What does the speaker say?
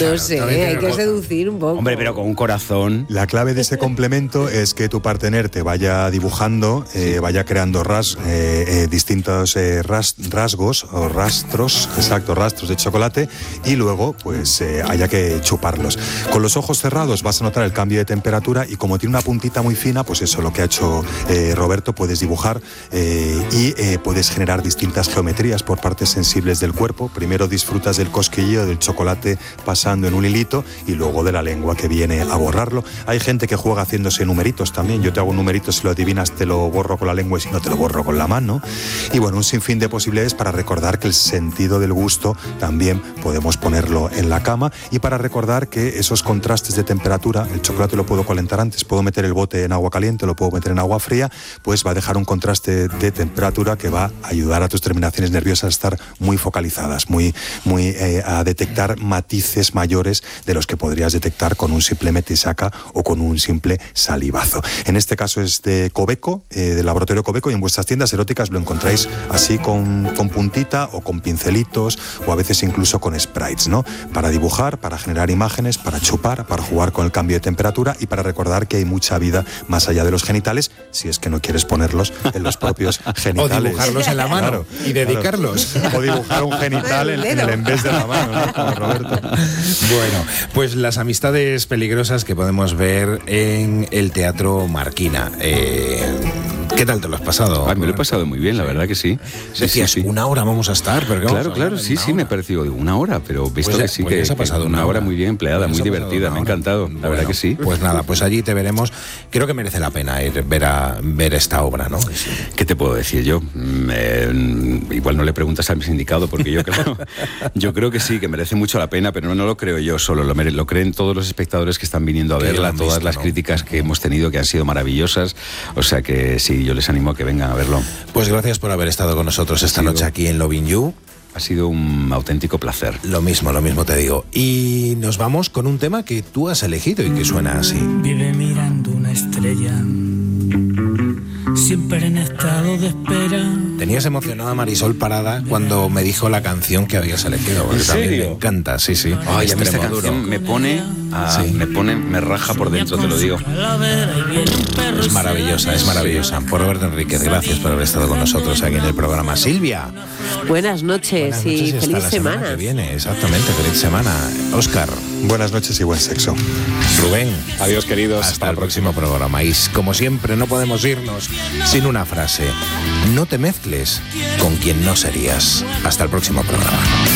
No sé, hay que seducir un poco. Hombre, pero con un corazón. La clave de ese complemento es que tu partener te vaya dibujando, vaya creando distintos rasgos o rastros de chocolate, y luego pues haya que chuparlos. Con los ojos cerrados vas a notar el cambio de temperatura, y como tiene una puntita muy fina, pues eso, lo que ha hecho Roberto, puedes dibujar y puedes generar distintas geometrías por partes sensibles del cuerpo. Primero disfrutas del cosquilleo del chocolate pasando en un hilito, y luego de la lengua que viene a borrarlo. Hay gente que juega haciéndose numeritos también. Yo te hago un numerito, si lo adivinas te lo borro con la lengua, y si no te lo borro con la mano. Y bueno, un sinfín de posibilidades para recordar que el sentido del gusto también podemos ponerlo en la cama, y para recordar que esos contrastes de temperatura, el chocolate lo puedo calentar antes, puedo meter el bote en agua caliente, lo puedo meter en agua fría, pues va a dejar un contraste de temperatura que va a ayudar a tus terminaciones nerviosas a estar muy focalizadas, a detectar matices mayores de los que podrías detectar con un simple metisaca o con un simple salivazo. En este caso es de Coveco, del laboratorio Coveco, y en vuestras tiendas eróticas lo encontráis así con puntita o con pincelitos, o a veces incluso con sprites, ¿no? Para dibujar, para generar imágenes, para chupar, para jugar con el cambio de temperatura, y para recordar que hay mucha vida más allá de los genitales, si es que no quieres ponerlos en los propios genitales. O dibujarlos en la mano, claro, y dedicarlos. Claro. O dibujar un genital en el en vez de la mano, ¿no? Como Roberto. Bueno, pues las amistades peligrosas que podemos ver en el Teatro Marquina. ¿Qué tal te lo has pasado? Me lo he pasado muy bien, la verdad que sí. Decías, una hora vamos a estar, pero claro, sí, me pareció una hora, pero visto que sí, que ha pasado una hora muy bien empleada, muy divertida, me ha encantado, la verdad que sí. Pues nada, pues allí te veremos. Creo que merece la pena ir ver esta obra, ¿no? ¿Qué te puedo decir yo? Igual no le preguntas al indicado, porque yo creo que sí, que merece mucho la pena, pero no lo creo yo solo, lo creen todos los espectadores que están viniendo a verla, todas las críticas que hemos tenido, que han sido maravillosas, o sea que sí, yo les animo a que vengan a verlo. Pues gracias por haber estado con nosotros esta noche aquí en Lovin' You. Ha sido un auténtico placer. Lo mismo te digo. Y nos vamos con un tema que tú has elegido y que suena así. Vive mirando una estrella, siempre en estado de espera. Tenías emocionada a Marisol Parada cuando me dijo la canción que habías elegido. ¿En serio? También me encanta, sí. Ay, a mí esta canción me raja por dentro, te lo digo. Es maravillosa. Por Roberto Enríquez, gracias por haber estado con nosotros aquí en el programa. Silvia. Buenas noches y feliz semana. Que viene, exactamente, feliz semana. Óscar. Buenas noches y buen sexo. Rubén. Adiós, queridos. Hasta el próximo programa. Y como siempre, no podemos irnos sin una frase. No te mezcles con quien no serías. Hasta el próximo programa.